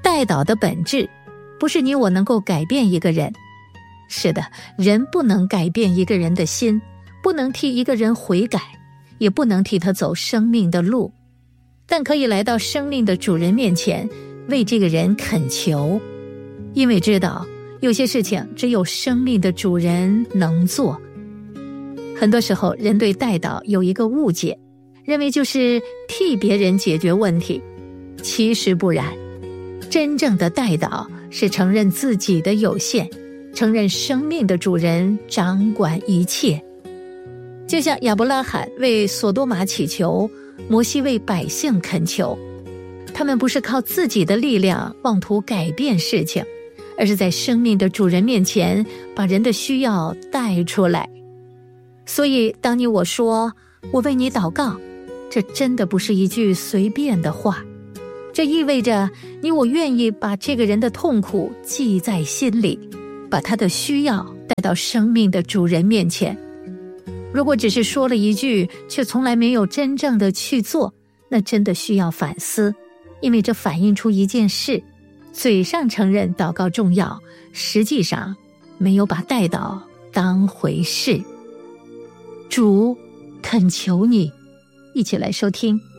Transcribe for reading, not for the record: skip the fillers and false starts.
代祷的本质不是你我能够改变一个人，是的，人不能改变一个人的心，不能替一个人悔改，也不能替他走生命的路，但可以来到生命的主人面前，为这个人恳求，因为知道有些事情只有生命的主人能做。很多时候人对代祷有一个误解，认为就是替别人解决问题，其实不然。真正的代祷是承认自己的有限，承认生命的主人掌管一切。就像亚伯拉罕为索多玛祈求，摩西为百姓恳求，他们不是靠自己的力量妄图改变事情，而是在生命的主人面前把人的需要带出来。所以当你我说我为你祷告，这真的不是一句随便的话，这意味着你我愿意把这个人的痛苦记在心里，把他的需要带到生命的主人面前。如果只是说了一句，却从来没有真正的去做，那真的需要反思，因为这反映出一件事，嘴上承认祷告重要，实际上没有把代祷当回事。主恳求你，一起来收听。